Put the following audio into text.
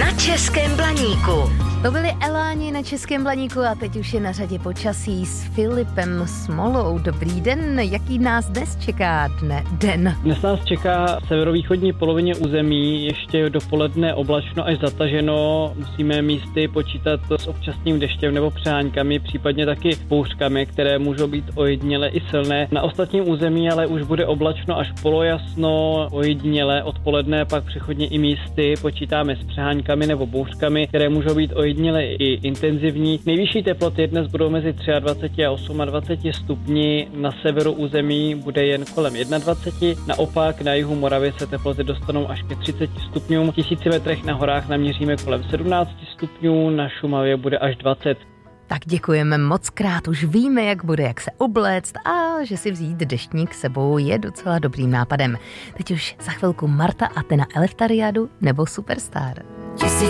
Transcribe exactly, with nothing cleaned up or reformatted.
na Českém Blaníku. To byli Eláni na Českém Blaníku a teď už je na řadě počasí s Filipem Smolou. Dobrý den, jaký nás dnes čeká dne, den? Dnes nás čeká v severovýchodní polovině území, ještě dopoledne oblačno až zataženo. Musíme místy počítat s občasným deštěm nebo přeháňkami, případně taky bouřkami, které můžou být ojediněle i silné. Na ostatním území ale už bude oblačno až polojasno, ojediněle odpoledne, pak přechodně i místy počítáme s přeháňkami nebo bouřkami, které můžou být ojediněle i intenzivní. Nejvyšší teploty dnes budou mezi dvacet tři a dvacet osm stupni, na severu území bude jen kolem dvacet jedna, naopak na jihu Moravy se teploty dostanou až ke třicet stupňům, v tisíci metrech na horách naměříme kolem sedmnáct stupňů, na Šumavě bude až dvacet. Tak děkujeme moc krát, už víme, jak bude, jak se obléct a že si vzít deštník sebou je docela dobrým nápadem. Teď už za chvilku Marta Atena Eleftariádu nebo Superstar.